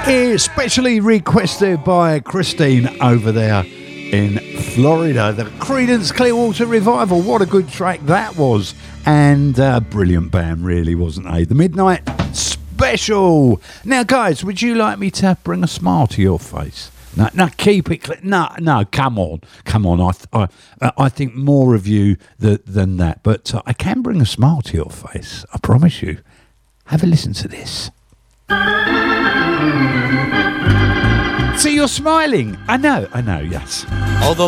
Especially requested by Christine over there in Florida. The Creedence Clearwater Revival. What a good track that was. And brilliant band, really, wasn't they? The Midnight Special. Now, guys, would you like me to bring a smile to your face? No, keep it. No, come on. I think more of you than that. But I can bring a smile to your face. I promise you. Have a listen to this. See, you're smiling. I know, yes. Although